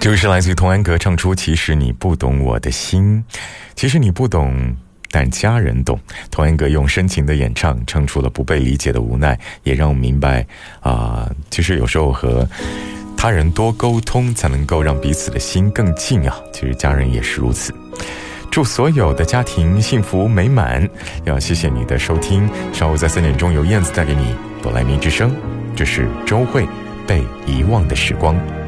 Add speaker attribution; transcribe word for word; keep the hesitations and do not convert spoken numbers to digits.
Speaker 1: 这个是来自于童安格唱出其实你不懂我的心，其实你不懂但家人懂。童安格用深情的演唱唱出了不被理解的无奈，也让我明白啊、呃，其实有时候和他人多沟通才能够让彼此的心更近啊，其实家人也是如此。祝所有的家庭幸福美满，要谢谢你的收听，稍后在三点钟由燕子带给你哆来咪之声，这是周慧被遗忘的时光。